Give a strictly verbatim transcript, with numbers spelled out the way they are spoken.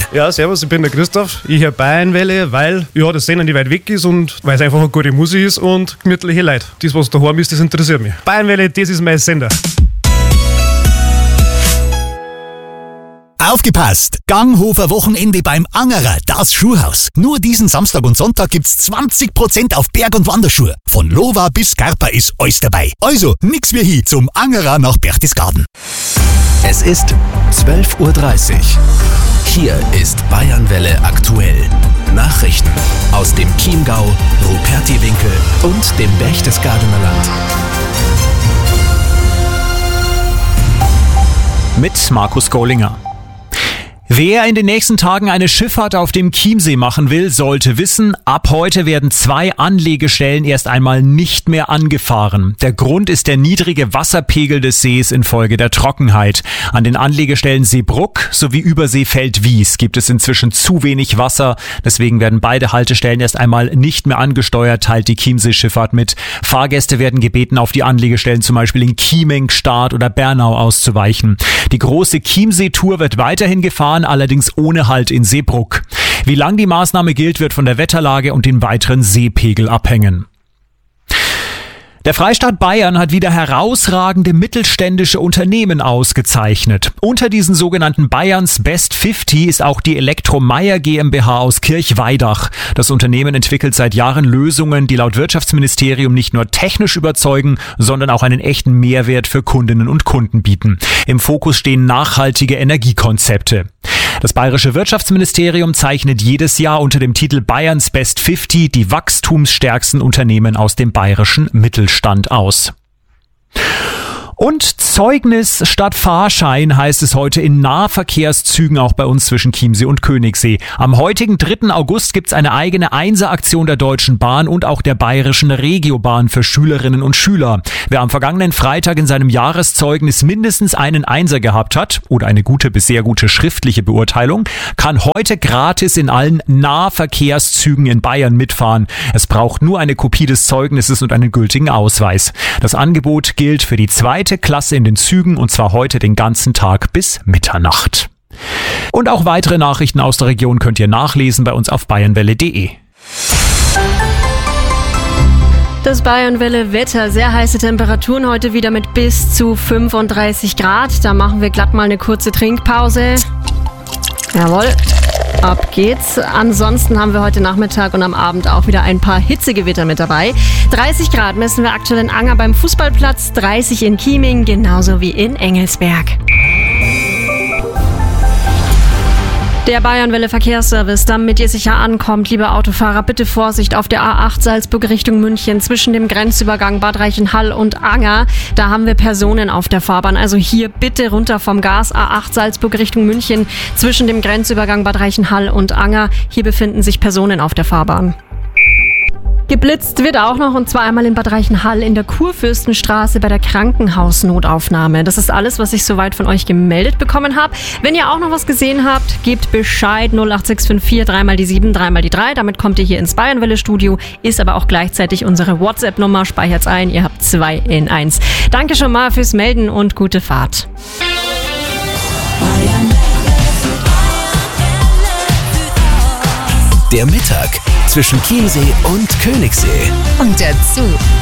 Ja, servus, ich bin der Christoph. Ich höre Bayernwelle, weil ja, das Sender nicht weit weg ist und weil es einfach eine gute Musik ist und gemütliche Leute. Das, was daheim ist, das interessiert mich. Bayernwelle, das ist mein Sender. Aufgepasst! Ganghofer Wochenende beim Angerer, das Schuhhaus. Nur diesen Samstag und Sonntag gibt's zwanzig Prozent auf Berg- und Wanderschuhe. Von Lova bis Scarpa ist alles dabei. Also, nix wie hier zum Angerer nach Berchtesgaden. Es ist zwölf Uhr dreißig. Hier ist Bayernwelle aktuell. Nachrichten aus dem Chiemgau, Rupertiwinkel und dem Berchtesgadener Land. Mit Markus Gollinger. Wer in den nächsten Tagen eine Schifffahrt auf dem Chiemsee machen will, sollte wissen, ab heute werden zwei Anlegestellen erst einmal nicht mehr angefahren. Der Grund ist der niedrige Wasserpegel des Sees infolge der Trockenheit. An den Anlegestellen Seebruck sowie Überseefeld-Wies gibt es inzwischen zu wenig Wasser. Deswegen werden beide Haltestellen erst einmal nicht mehr angesteuert, teilt die Chiemsee-Schifffahrt mit. Fahrgäste werden gebeten, auf die Anlegestellen zum Beispiel in Chieming, Stad oder Bernau auszuweichen. Die große Chiemsee-Tour wird weiterhin gefahren, allerdings ohne Halt in Seebruck. Wie lang die Maßnahme gilt, wird von der Wetterlage und dem weiteren Seepegel abhängen. Der Freistaat Bayern hat wieder herausragende mittelständische Unternehmen ausgezeichnet. Unter diesen sogenannten Bayerns Best fünfzig ist auch die Elektromeyer GmbH aus Kirchweidach. Das Unternehmen entwickelt seit Jahren Lösungen, die laut Wirtschaftsministerium nicht nur technisch überzeugen, sondern auch einen echten Mehrwert für Kundinnen und Kunden bieten. Im Fokus stehen nachhaltige Energiekonzepte. Das bayerische Wirtschaftsministerium zeichnet jedes Jahr unter dem Titel Bayerns Best fünfzig die wachstumsstärksten Unternehmen aus dem bayerischen Mittelstand aus. Und Zeugnis statt Fahrschein heißt es heute in Nahverkehrszügen auch bei uns zwischen Chiemsee und Königssee. Am heutigen dritten August gibt's eine eigene Einser-Aktion der Deutschen Bahn und auch der bayerischen Regiobahn für Schülerinnen und Schüler. Wer am vergangenen Freitag in seinem Jahreszeugnis mindestens einen Einser gehabt hat oder eine gute bis sehr gute schriftliche Beurteilung, kann heute gratis in allen Nahverkehrszügen in Bayern mitfahren. Es braucht nur eine Kopie des Zeugnisses und einen gültigen Ausweis. Das Angebot gilt für die zweite Klasse in den Zügen und zwar heute den ganzen Tag bis Mitternacht. Und auch weitere Nachrichten aus der Region könnt ihr nachlesen bei uns auf bayernwelle punkt de. Das Bayernwelle-Wetter, sehr heiße Temperaturen heute wieder mit bis zu fünfunddreißig Grad. Da machen wir glatt mal eine kurze Trinkpause. Jawohl, ab geht's. Ansonsten haben wir heute Nachmittag und am Abend auch wieder ein paar Hitzegewitter mit dabei. dreißig Grad messen wir aktuell in Anger beim Fußballplatz, dreißig in Chieming, genauso wie in Engelsberg. Der Bayernwelle Verkehrsservice, damit ihr sicher ankommt, liebe Autofahrer, bitte Vorsicht auf der A acht Salzburg Richtung München zwischen dem Grenzübergang Bad Reichenhall und Anger. Da haben wir Personen auf der Fahrbahn, also hier bitte runter vom Gas. A acht Salzburg Richtung München zwischen dem Grenzübergang Bad Reichenhall und Anger. Hier befinden sich Personen auf der Fahrbahn. Geblitzt wird auch noch, und zwar einmal in Bad Reichenhall in der Kurfürstenstraße bei der Krankenhausnotaufnahme. Das ist alles, was ich soweit von euch gemeldet bekommen habe. Wenn ihr auch noch was gesehen habt, gebt Bescheid. null acht sechs fünf vier, drei mal die sieben, drei mal die drei. Damit kommt ihr hier ins Bayernwelle-Studio. Ist aber auch gleichzeitig unsere WhatsApp-Nummer. Speichert's ein. Ihr habt zwei in eins. Danke schon mal fürs Melden und gute Fahrt. Der Mittag zwischen Chiemsee und Königssee. Und dazu